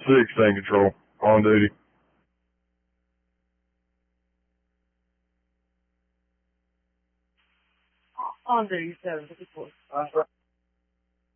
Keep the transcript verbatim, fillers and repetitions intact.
sixteen control. On duty. On duty, seven fifty-four. That's right.